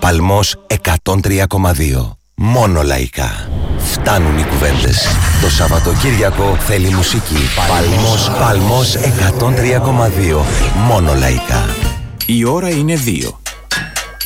Παλμός 103,2. Μόνο λαϊκά. Φτάνουν οι κουβέντες. Το Σαββατοκύριακο θέλει μουσική. Παλμός 103,2. Μόνο λαϊκά. Η ώρα είναι 2.